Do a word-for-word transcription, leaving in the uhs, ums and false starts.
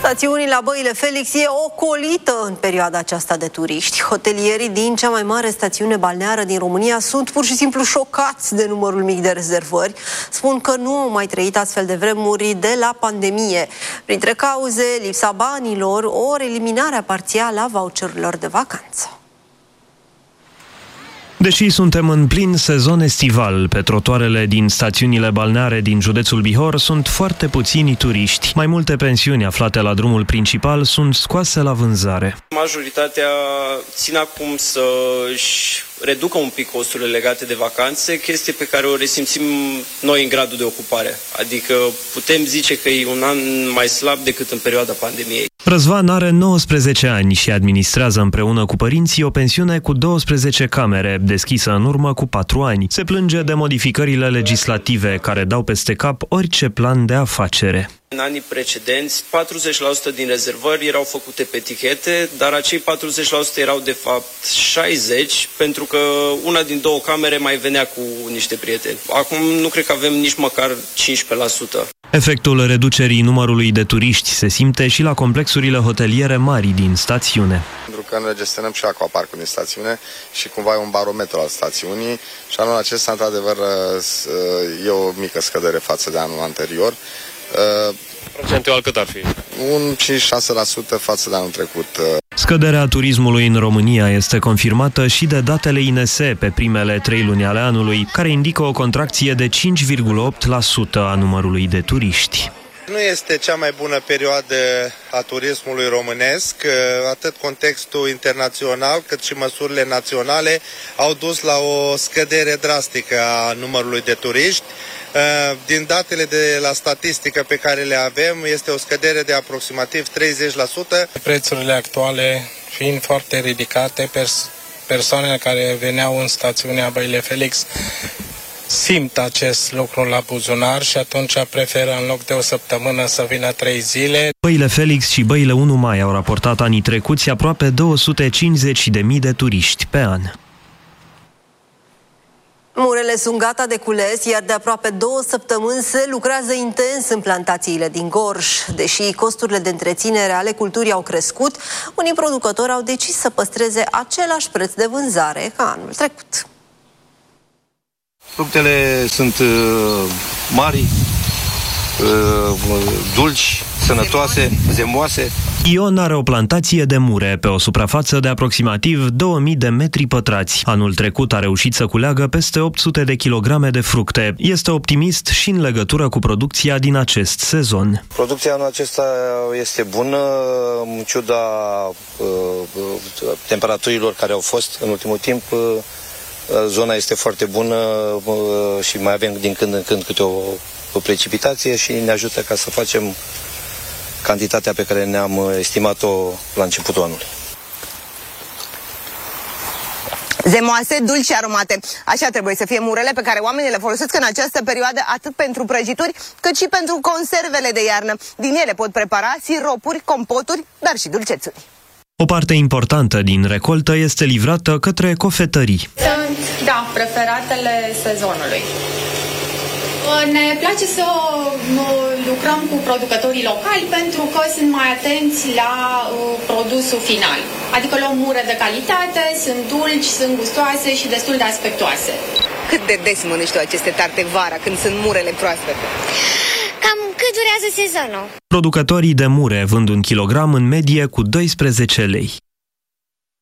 Stațiunii la Băile Felix e ocolită în perioada aceasta de turiști. Hotelierii din cea mai mare stațiune balneară din România sunt pur și simplu șocați de numărul mic de rezervări. Spun că nu au mai trăit astfel de vremuri de la pandemie. Printre cauze, lipsa banilor, ori eliminarea parțială a voucherurilor de vacanță. Deși suntem în plin sezon estival, pe trotuarele din stațiunile balneare din județul Bihor sunt foarte puțini turiști. Mai multe pensiuni aflate la drumul principal sunt scoase la vânzare. Majoritatea țin acum să-și reducă un pic costurile legate de vacanțe, chestie pe care o resimțim noi în gradul de ocupare. Adică putem zice că e un an mai slab decât în perioada pandemiei. Răzvan are nouăsprezece ani și administrează împreună cu părinții o pensiune cu douăsprezece camere, deschisă în urmă cu patru ani. Se plânge de modificările legislative care dau peste cap orice plan de afacere. În anii precedenți, patruzeci la sută din rezervări erau făcute pe etichete, dar acei patruzeci la sută erau de fapt șaizeci, pentru că una din două camere mai venea cu niște prieteni. Acum nu cred că avem nici măcar cincisprezece la sută. Efectul reducerii numărului de turiști se simte și la complexurile hoteliere mari din stațiune. Pentru că noi gestionăm și aquaparcul din stațiune și cumva e un barometru al stațiunii și anul acesta, într-adevăr, e o mică scădere față de anul anterior. Procentual cât ar fi? Un cincizeci și șase la sută față de anul trecut. Scăderea turismului în România este confirmată și de datele I N S pe primele trei luni ale anului, care indică o contracție de cinci virgulă opt la sută a numărului de turiști. Nu este cea mai bună perioadă a turismului românesc, atât contextul internațional cât și măsurile naționale au dus la o scădere drastică a numărului de turiști. Din datele de la statistică pe care le avem, este o scădere de aproximativ treizeci la sută. Prețurile actuale fiind foarte ridicate, pers- persoanele care veneau în stațiunea Băile Felix simt acest lucru la buzunar și atunci preferă în loc de o săptămână să vină trei zile. Băile Felix și Băile unu mai au raportat anii trecuți aproape două sute cincizeci de mii de turiști pe an. Murele sunt gata de cules, iar de aproape două săptămâni se lucrează intens în plantațiile din Gorj. Deși costurile de întreținere ale culturii au crescut, unii producători au decis să păstreze același preț de vânzare ca anul trecut. Fructele sunt uh, mari, uh, dulci, sănătoase, zemoase. Ion are o plantație de mure pe o suprafață de aproximativ două mii de metri pătrați. Anul trecut a reușit să culeagă peste opt sute de kilograme de fructe. Este optimist și în legătură cu producția din acest sezon. Producția anul acesta este bună, în ciuda uh, temperaturilor care au fost în ultimul timp. Uh, Zona este foarte bună și mai avem din când în când câte o, o precipitație și ne ajută ca să facem cantitatea pe care ne-am estimat-o la începutul anului. Zemoase, dulci și aromate. Așa trebuie să fie murele pe care oamenii le folosesc în această perioadă atât pentru prăjituri cât și pentru conservele de iarnă. Din ele pot prepara siropuri, compoturi, dar și dulcețuri. O parte importantă din recoltă este livrată către cofetării. Sunt, da, preferatele sezonului. Ne place să lucrăm cu producătorii locali pentru că sunt mai atenți la produsul final. Adică luăm mure de calitate, sunt dulci, sunt gustoase și destul de aspectoase. Cât de des mănânci tu aceste tarte vara când sunt murele proaspete? Cam cât durează sezonul? Producătorii de mure vând un kilogram în medie cu doisprezece lei.